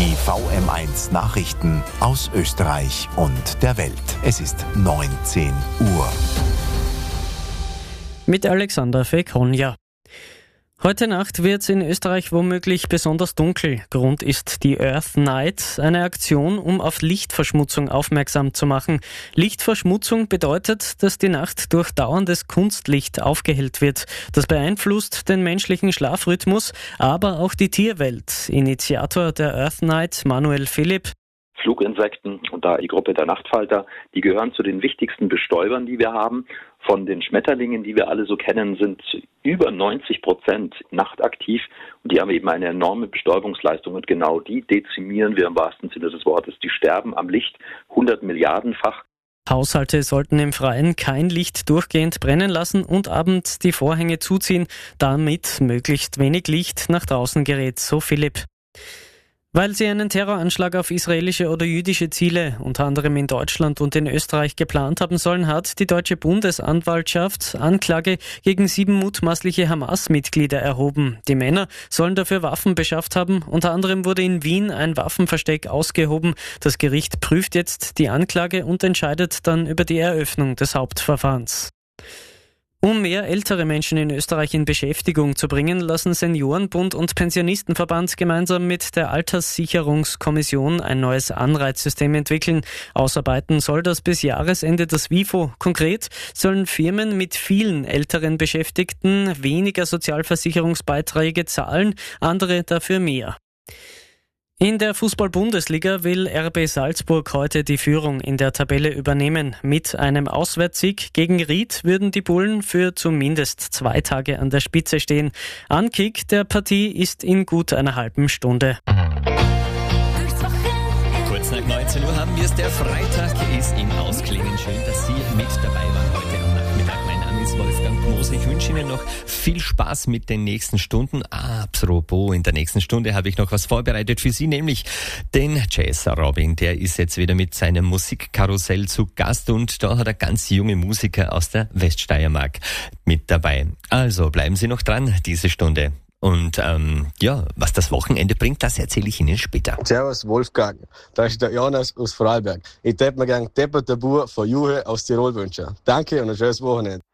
Die VM1 Nachrichten aus Österreich und der Welt. Es ist 19 Uhr. Mit Alexander Fekonja. Heute Nacht wird es in Österreich womöglich besonders dunkel. Grund ist die Earth Night, eine Aktion, um auf Lichtverschmutzung aufmerksam zu machen. Lichtverschmutzung bedeutet, dass die Nacht durch dauerndes Kunstlicht aufgehellt wird. Das beeinflusst den menschlichen Schlafrhythmus, aber auch die Tierwelt. Initiator der Earth Night, Manuel Philipp. Fluginsekten und da die Gruppe der Nachtfalter, die gehören zu den wichtigsten Bestäubern, die wir haben. Von den Schmetterlingen, die wir alle so kennen, sind über 90% nachtaktiv und die haben eben eine enorme Bestäubungsleistung und genau die dezimieren wir im wahrsten Sinne des Wortes. Die sterben am Licht 100 Milliardenfach. Haushalte sollten im Freien kein Licht durchgehend brennen lassen und abends die Vorhänge zuziehen, damit möglichst wenig Licht nach draußen gerät, so Philipp. Weil sie einen Terroranschlag auf israelische oder jüdische Ziele, unter anderem in Deutschland und in Österreich, geplant haben sollen, hat die deutsche Bundesanwaltschaft Anklage gegen 7 mutmaßliche Hamas-Mitglieder erhoben. Die Männer sollen dafür Waffen beschafft haben. Unter anderem wurde in Wien ein Waffenversteck ausgehoben. Das Gericht prüft jetzt die Anklage und entscheidet dann über die Eröffnung des Hauptverfahrens. Um mehr ältere Menschen in Österreich in Beschäftigung zu bringen, lassen Seniorenbund und Pensionistenverband gemeinsam mit der Alterssicherungskommission ein neues Anreizsystem entwickeln. Ausarbeiten soll das bis Jahresende das WIFO. Konkret sollen Firmen mit vielen älteren Beschäftigten weniger Sozialversicherungsbeiträge zahlen, andere dafür mehr. In der Fußball-Bundesliga will RB Salzburg heute die Führung in der Tabelle übernehmen. Mit einem Auswärtssieg gegen Ried würden die Bullen für zumindest 2 Tage an der Spitze stehen. Ankick der Partie ist in gut einer halben Stunde. Kurz nach 19 Uhr haben wir es. Der Freitag ist im Ausklingen. Schön, dass Sie mit dabei waren heute am Nachmittag. Mein Name ist Wolfgang Moser. Ich wünsche Ihnen noch viel Spaß mit den nächsten Stunden. Apropos, in der nächsten Stunde habe ich noch was vorbereitet für Sie, nämlich den Jazz Robin. Der ist jetzt wieder mit seinem Musikkarussell zu Gast und da hat er ganz junge Musiker aus der Weststeiermark mit dabei. Also bleiben Sie noch dran, diese Stunde. Und was das Wochenende bringt, das erzähle ich Ihnen später. Servus Wolfgang, das ist der Jonas aus Vorarlberg. Ich würde mir gerne Deppert der Bur von Juhe aus Tirol wünschen. Danke und ein schönes Wochenende.